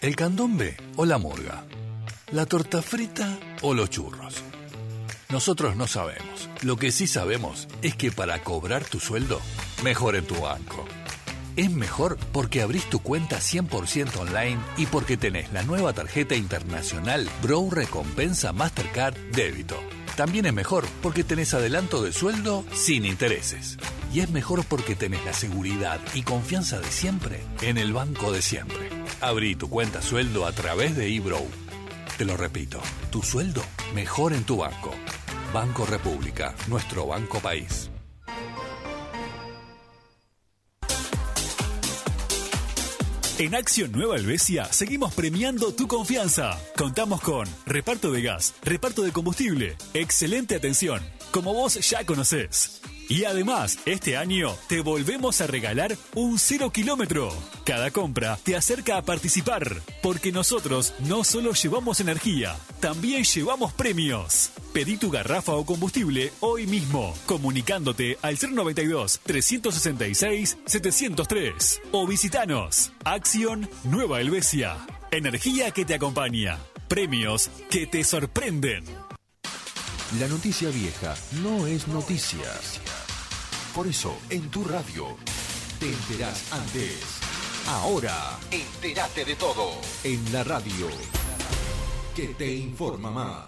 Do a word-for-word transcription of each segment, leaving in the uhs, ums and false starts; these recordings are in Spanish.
¿El candombe o la murga? ¿La torta frita o los churros? Nosotros no sabemos. Lo que sí sabemos es que para cobrar tu sueldo, mejor en tu banco. Es mejor porque abrís tu cuenta cien por ciento online y porque tenés la nueva tarjeta internacional Bro Recompensa Mastercard Débito. También es mejor porque tenés adelanto de sueldo sin intereses. Y es mejor porque tenés la seguridad y confianza de siempre en el banco de siempre. Abrí tu cuenta sueldo a través de eBrow. Te lo repito, tu sueldo mejor en tu banco. Banco República, nuestro banco país. En Acción Nueva Helvecia seguimos premiando tu confianza. Contamos con reparto de gas, reparto de combustible, excelente atención, como vos ya conocés. Y además, este año te volvemos a regalar un cero kilómetro. Cada compra te acerca a participar, porque nosotros no solo llevamos energía, también llevamos premios. Pedí tu garrafa o combustible hoy mismo, comunicándote al cero noventa y dos, trescientos sesenta y seis, setecientos tres. O visitanos. Acción Nueva Helvecia. Energía que te acompaña. Premios que te sorprenden. La noticia vieja no es noticia. Por eso, en tu radio, te enterás antes. Ahora, entérate de todo. En la radio, que te informa más.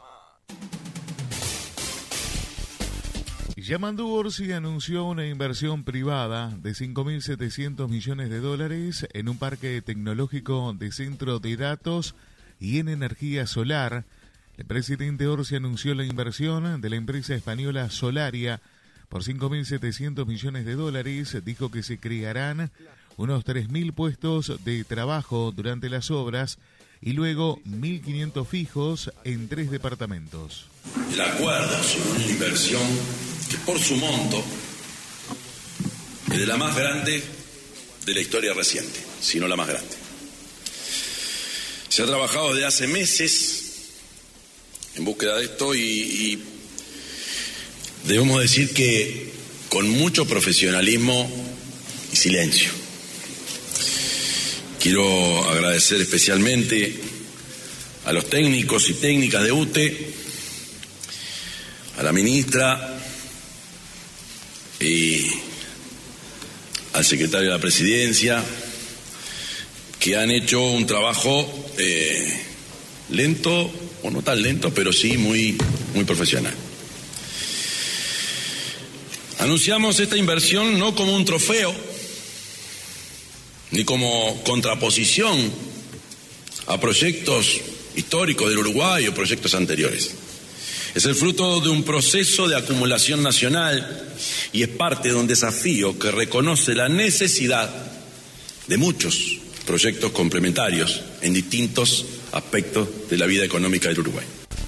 Yamandu Orsi anunció una inversión privada de cinco mil setecientos millones de dólares en un parque tecnológico de centro de datos y en energía solar. El presidente Orsi anunció la inversión de la empresa española Solaria por cinco mil setecientos millones de dólares. Dijo que se crearán unos tres mil puestos de trabajo durante las obras y luego mil quinientos fijos en tres departamentos. El acuerdo sobre una inversión que por su monto es de la más grande de la historia reciente, si no la más grande. Se ha trabajado desde hace meses en búsqueda de esto y, y debemos decir que con mucho profesionalismo y silencio. Quiero agradecer especialmente a los técnicos y técnicas de U T E, a la ministra y al secretario de la Presidencia, que han hecho un trabajo eh, lento, o no tan lento, pero sí muy, muy profesional. Anunciamos esta inversión no como un trofeo, ni como contraposición a proyectos históricos del Uruguay o proyectos anteriores. Es el fruto de un proceso de acumulación nacional y es parte de un desafío que reconoce la necesidad de muchos proyectos complementarios en distintos aspectos de la vida económica del Uruguay.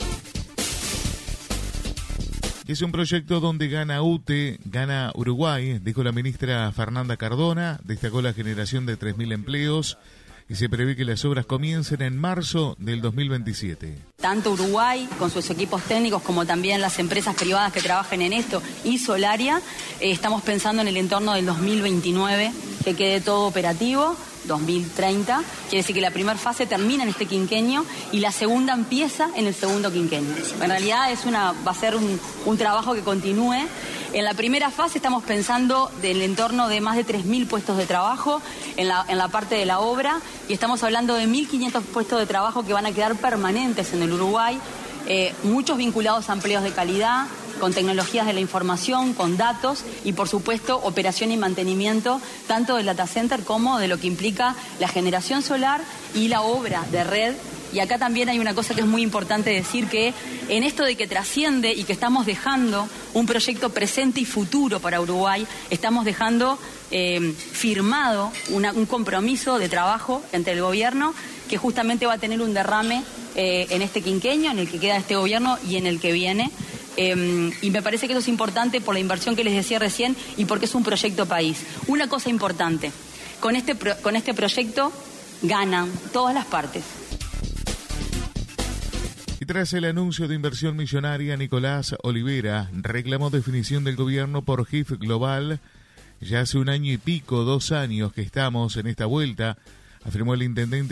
Es un proyecto donde gana U T E, gana Uruguay, dijo la ministra Fernanda Cardona. Destacó la generación de tres mil empleos y se prevé que las obras comiencen en marzo del dos mil veintisiete. Tanto Uruguay, con sus equipos técnicos, como también las empresas privadas que trabajen en esto, y Solaria, eh, estamos pensando en el entorno del dos mil veintinueve, que quede todo operativo. dos mil treinta, quiere decir que la primera fase termina en este quinquenio y la segunda empieza en el segundo quinquenio. En realidad es una, va a ser un, un trabajo que continúe. En la primera fase estamos pensando del entorno de más de tres mil puestos de trabajo en la, en la parte de la obra y estamos hablando de mil quinientos puestos de trabajo que van a quedar permanentes en el Uruguay, eh, muchos vinculados a empleos de calidad, con tecnologías de la información, con datos y, por supuesto, operación y mantenimiento tanto del data center como de lo que implica la generación solar y la obra de red. Y acá también hay una cosa que es muy importante decir, que en esto de que trasciende y que estamos dejando un proyecto presente y futuro para Uruguay, estamos dejando eh, firmado una, un compromiso de trabajo entre el gobierno que justamente va a tener un derrame eh, en este quinquenio, en el que queda este gobierno y en el que viene. Eh, y me parece que eso es importante por la inversión que les decía recién y porque es un proyecto país. Una cosa importante, con este, pro, con este proyecto ganan todas las partes. Y tras el anuncio de inversión millonaria, Nicolás Olivera reclamó definición del gobierno por G I F Global. Ya hace un año y pico, dos años que estamos en esta vuelta, afirmó el intendente